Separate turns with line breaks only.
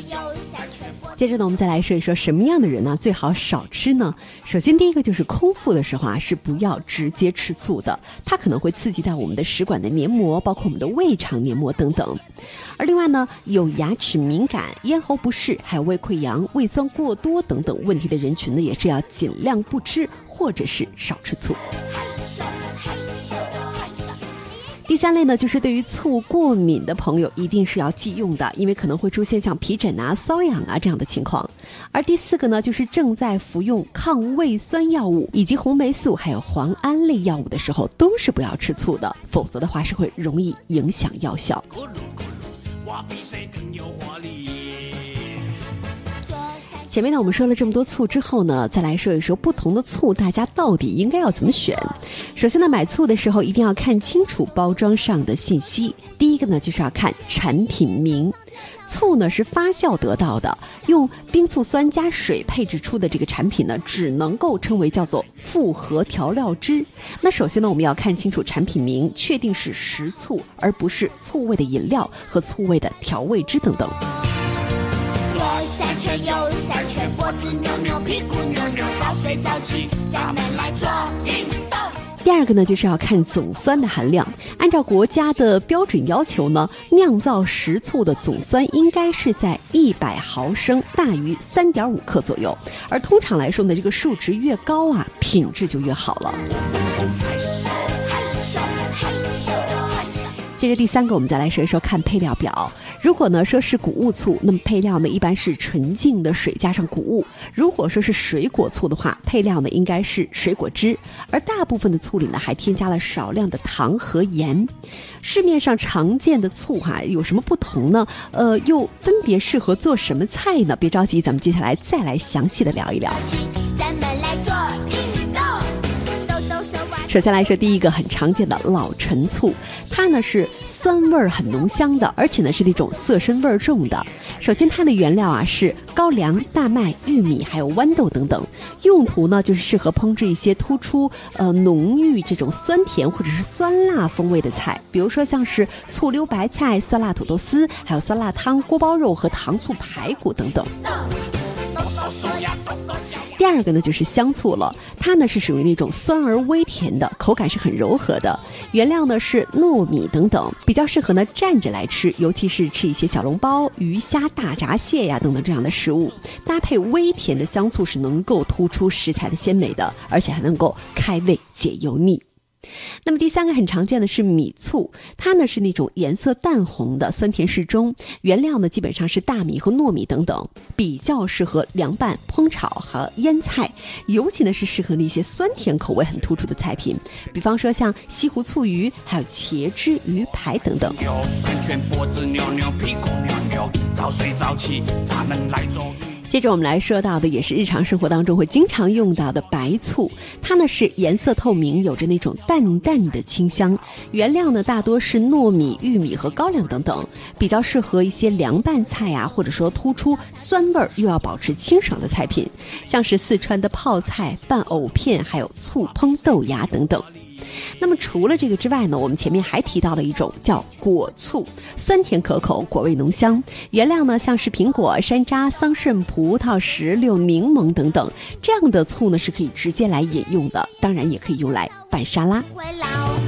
接着呢，我们再来说一说什么样的人呢最好少吃呢？首先第一个就是空腹的时候是不要直接吃醋的，它可能会刺激到我们的食管的黏膜，包括我们的胃肠黏膜等等。而另外呢，有牙齿敏感、咽喉不适、还有胃溃疡、胃酸过多等等问题的人群呢，也是要尽量不吃或者是少吃醋。第三类呢，就是对于醋过敏的朋友一定是要忌用的，因为可能会出现像皮疹瘙痒这样的情况。而第四个呢，就是正在服用抗胃酸药物以及红霉素还有磺胺类药物的时候，都是不要吃醋的，否则的话是会容易影响药效。前面呢，我们说了这么多醋之后呢，再来说一说不同的醋大家到底应该要怎么选。首先呢，买醋的时候一定要看清楚包装上的信息。第一个呢，就是要看产品名。醋呢是发酵得到的，用冰醋酸加水配制出的这个产品呢，只能够称为叫做复合调料汁。那首先呢，我们要看清楚产品名，确定是实醋，而不是醋味的饮料和醋味的调味汁等等。
左3圈右3圈，脖子扭扭，屁股扭扭，早睡早起，咱们来做运动。
第二个呢，就是要看总酸的含量。按照国家的标准要求呢，酿造实醋的总酸应该是在100毫升大于3.5克左右。而通常来说呢，这个数值越高品质就越好了。接着第三个，我们再来说一说看配料表。如果呢说是谷物醋，那么配料呢一般是纯净的水加上谷物；如果说是水果醋的话，配料呢应该是水果汁。而大部分的醋里呢还添加了少量的糖和盐。市面上常见的醋有什么不同呢？又分别适合做什么菜呢？别着急，咱们接下来再来详细的聊一聊。
咱们来做运动。
首先来说第一个很常见的老陈醋，它呢是酸味很浓香的，而且呢是那种色深味重的。首先它的原料是高粱、大麦、玉米还有豌豆等等，用途呢就是适合烹制一些突出浓郁这种酸甜或者是酸辣风味的菜，比如说像是醋溜白菜、酸辣土豆丝，还有酸辣汤、锅包肉和糖醋排骨等等。第二个呢就是香醋了，它呢是属于那种酸而微甜的，口感是很柔和的，原料呢是糯米等等，比较适合呢蘸着来吃，尤其是吃一些小笼包、鱼虾、大闸蟹等等这样的食物，搭配微甜的香醋是能够突出食材的鲜美的，而且还能够开胃解油腻。那么第三个很常见的是米醋，它呢是那种颜色淡红的，酸甜适中，原料呢基本上是大米和糯米等等，比较适合凉拌、烹炒和腌菜，尤其呢是适合那些酸甜口味很突出的菜品，比方说像西湖醋鱼，还有茄汁鱼排等等。接着我们来说到的也是日常生活当中会经常用到的白醋，它呢是颜色透明，有着那种淡淡的清香，原料呢大多是糯米、玉米和高粱等等，比较适合一些凉拌菜或者说突出酸味又要保持清爽的菜品，像是四川的泡菜、拌藕片，还有醋烹豆芽等等。那么除了这个之外呢，我们前面还提到了一种叫果醋，酸甜可口，果味浓香，原料呢像是苹果、山楂、桑葚、葡萄、石榴、柠檬等等，这样的醋呢是可以直接来饮用的，当然也可以用来拌沙拉。